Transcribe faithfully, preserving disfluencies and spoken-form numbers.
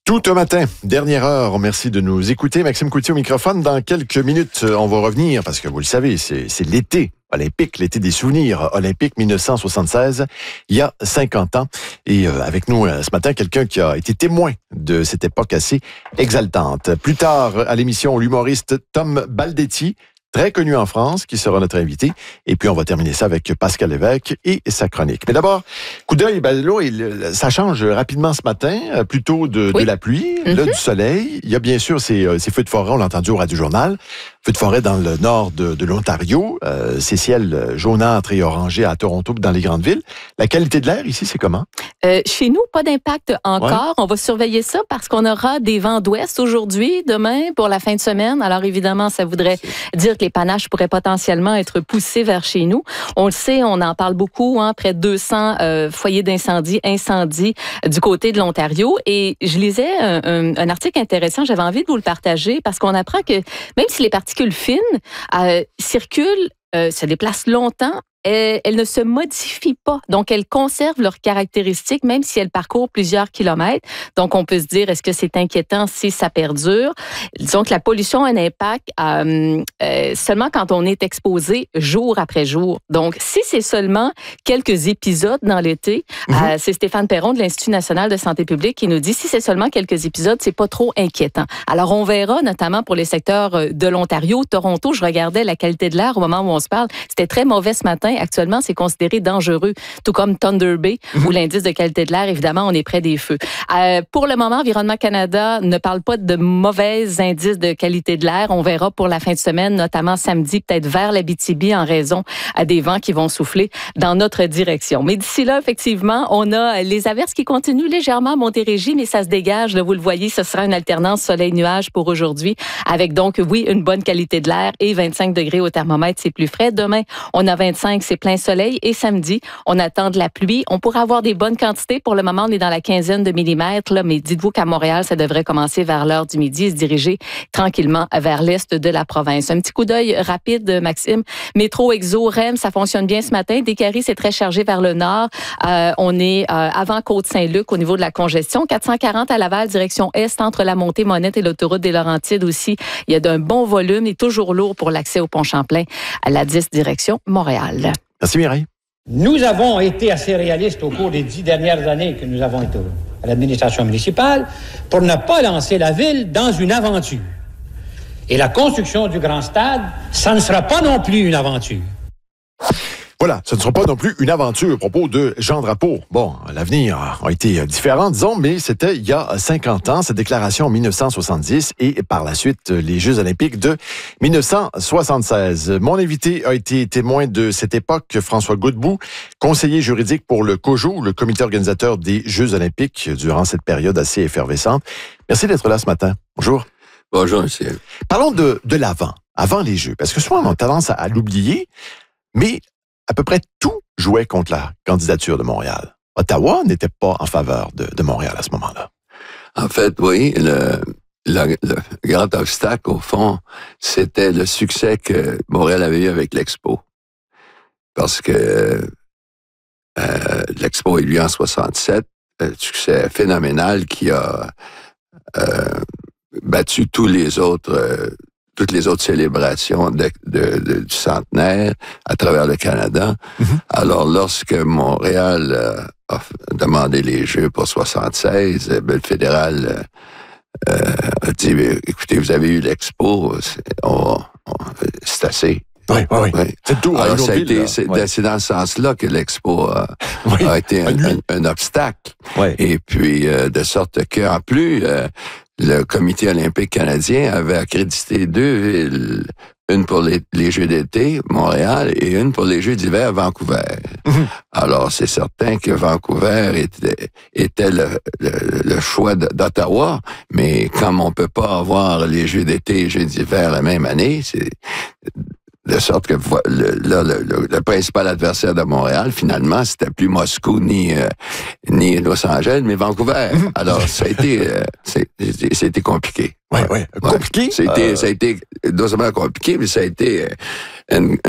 Tout un matin, dernière heure, merci de nous écouter. Maxime Coutier au microphone. Dans quelques minutes, on va revenir, parce que vous le savez, c'est, c'est l'été olympique, l'été des souvenirs olympiques dix-neuf cent soixante-seize, il y a cinquante ans. Et euh, avec nous euh, ce matin, quelqu'un qui a été témoin de cette époque assez exaltante. Plus tard, à l'émission, l'humoriste Tom Baldetti, très connu en France, qui sera notre invité. Et puis, on va terminer ça avec Pascal Lévesque et sa chronique. Mais d'abord, coup d'œil, ben là, il, ça change rapidement ce matin, plutôt de, oui. de la pluie, mm-hmm. là, du soleil. Il y a bien sûr ces, ces feux de forêt, on l'a entendu au Radio-Journal, feux de forêt dans le nord de, de l'Ontario, euh, ces ciels jaunâtres et orangés à Toronto, dans les grandes villes. La qualité de l'air ici, c'est comment? Euh, chez nous, pas d'impact encore. Ouais. On va surveiller ça parce qu'on aura des vents d'ouest aujourd'hui, demain, pour la fin de semaine. Alors, évidemment, ça voudrait dire que les panaches pourraient potentiellement être poussés vers chez nous. On le sait, on en parle beaucoup, hein, près de deux cents euh, foyers d'incendie, incendies du côté de l'Ontario. Et je lisais un, un, un article intéressant, j'avais envie de vous le partager parce qu'on apprend que même si les particules fines euh, circulent, euh, se déplacent longtemps, elles, elles ne se modifient pas. Donc, elles conservent leurs caractéristiques, même si elles parcourent plusieurs kilomètres. Donc, on peut se dire, est-ce que c'est inquiétant si ça perdure? Disons que la pollution a un impact euh, euh, seulement quand on est exposé jour après jour. Donc, si c'est seulement quelques épisodes dans l'été, mm-hmm. euh, c'est Stéphane Perron de l'Institut national de santé publique qui nous dit, si c'est seulement quelques épisodes, c'est pas trop inquiétant. Alors, on verra, notamment pour les secteurs de l'Ontario, Toronto, je regardais la qualité de l'air au moment où on se parle, c'était très mauvais ce matin. Actuellement, c'est considéré dangereux, tout comme Thunder Bay, mmh. où l'indice de qualité de l'air, évidemment, on est près des feux. Euh, pour le moment, Environnement Canada ne parle pas de mauvais indices de qualité de l'air. On verra pour la fin de semaine, notamment samedi, peut-être vers l'Abitibi, en raison des vents qui vont souffler dans notre direction. Mais d'ici là, effectivement, on a les averses qui continuent légèrement à Montérégie, mais ça se dégage. Là, vous le voyez, ce sera une alternance soleil-nuage pour aujourd'hui, avec donc, oui, une bonne qualité de l'air et vingt-cinq degrés au thermomètre, c'est plus frais. Demain, on a vingt-cinq, c'est plein soleil. Et samedi, on attend de la pluie. On pourra avoir des bonnes quantités. Pour le moment, on est dans la quinzaine de millimètres. Là, mais dites-vous qu'à Montréal, ça devrait commencer vers l'heure du midi et se diriger tranquillement vers l'est de la province. Un petit coup d'œil rapide, Maxime. Métro, Exo, R E M, ça fonctionne bien ce matin. Décarie, c'est très chargé vers le nord. Euh, on est euh, avant Côte-Saint-Luc au niveau de la congestion. quatre cent quarante à Laval, direction est, entre la Montée-Monette et l'autoroute des Laurentides aussi. Il y a d'un bon volume et toujours lourd pour l'accès au Pont-Champlain à la dix, direction Montréal. Merci Mireille. Nous avons été assez réalistes au cours des dix dernières années que nous avons été à l'administration municipale pour ne pas lancer la ville dans une aventure. Et la construction du grand stade, ça ne sera pas non plus une aventure. Voilà, ce ne sera pas non plus une aventure à propos de Jean Drapeau. Bon, l'avenir a été différent, disons, mais c'était il y a cinquante ans, cette déclaration en dix-neuf cent soixante-dix et par la suite les Jeux olympiques de dix-neuf cent soixante-seize. Mon invité a été témoin de cette époque, François Godbout, conseiller juridique pour le COJO, le comité organisateur des Jeux olympiques, durant cette période assez effervescente. Merci d'être là ce matin. Bonjour. Bonjour, monsieur. Parlons de, de l'avant, avant les Jeux, parce que souvent on a tendance à, à l'oublier, mais à peu près tout jouait contre la candidature de Montréal. Ottawa n'était pas en faveur de, de Montréal à ce moment-là. En fait, oui, le, le, le grand obstacle, au fond, c'était le succès que Montréal avait eu avec l'Expo. Parce que euh, l'Expo est eu en soixante-sept, un succès phénoménal qui a euh, battu tous les autres... Euh, toutes les autres célébrations de, de, de, du centenaire à travers le Canada. Mm-hmm. Alors, lorsque Montréal euh, a demandé les Jeux pour soixante-seize, ben, le fédéral euh, a dit, écoutez, vous avez eu l'Expo, c'est, on, on, c'est assez. Oui, oui, oui. oui. C'est tout. Alors, ça a été, c'est, oui. c'est dans ce sens-là que l'Expo a, oui. a été un, un, un obstacle. Oui. Et puis, euh, de sorte qu'en plus, euh, le Comité olympique canadien avait accrédité deux villes, une pour les, les Jeux d'été, Montréal, et une pour les Jeux d'hiver, Vancouver. Mm-hmm. Alors, c'est certain que Vancouver était, était le, le, le choix d'Ottawa, mais comme on peut pas avoir les Jeux d'été et les Jeux d'hiver la même année, c'est de sorte que le, là, le, le, le principal adversaire de Montréal, finalement, c'était plus Moscou ni euh, ni Los Angeles, mais Vancouver. Alors, ça a été, euh, c'est, c'était compliqué. Oui, oui. Compliqué? Ouais. Ça a été, euh... ça a été non seulement compliqué, mais ça a été euh, une,